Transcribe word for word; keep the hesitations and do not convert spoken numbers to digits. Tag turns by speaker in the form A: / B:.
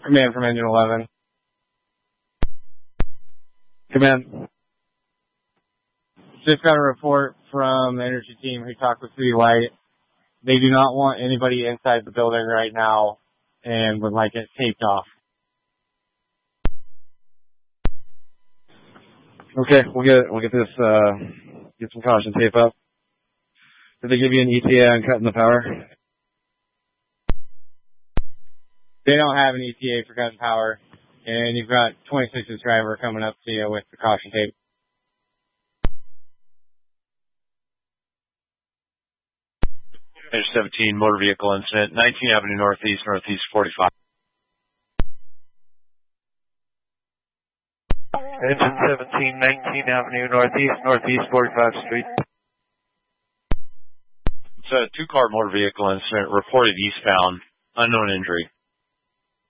A: Command from Engine eleven.
B: Command.
A: Just got a report from the energy team who talked with City Light. They do not want anybody inside the building right now and would like it taped off.
B: Okay, we'll get we'll get this uh get some caution tape up. Did they give you an E T A on cutting the power?
A: They don't have an E T A for cutting power, and you've got twenty-six's driver coming up to you with the caution tape.
C: Engine seventeen, motor vehicle incident, nineteenth Avenue Northeast, Northeast forty-five.
D: Engine seventeen, nineteenth Avenue Northeast, Northeast forty-fifth Street.
C: It's a two-car motor vehicle incident reported eastbound, unknown injury.